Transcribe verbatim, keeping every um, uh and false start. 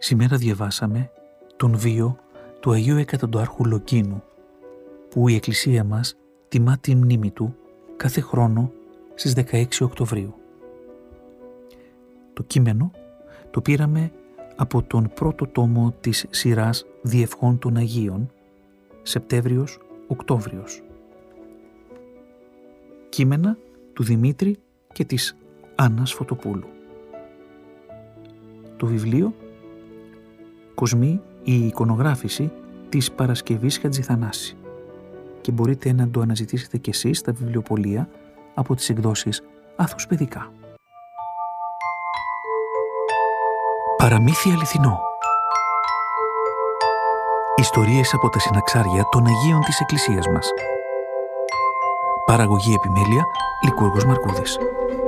Σήμερα διαβάσαμε τον βίο του Αγίου Εκατοντάρχου Λοκίνου, που η Εκκλησία μας τιμά τη μνήμη του κάθε χρόνο στις δεκαέξι Οκτωβρίου. Το κείμενο το πήραμε από τον πρώτο τόμο της σειράς Διευχών των Αγίων, Σεπτέμβριος-Οκτώβριος. Κείμενα του Δημήτρη και της Άννας Φωτοπούλου. Το βιβλίο «Κοσμή, η εικονογράφηση της Παρασκευής Χατζηθανάση» και μπορείτε να το αναζητήσετε κι εσείς στα βιβλιοπωλεία από τις εκδόσεις Άθος Παιδικά. Παραμύθι αληθινό. Ιστορίες από τα συναξάρια των Αγίων της Εκκλησίας μας. Παραγωγή επιμέλεια Λικούργος Μαρκούδης.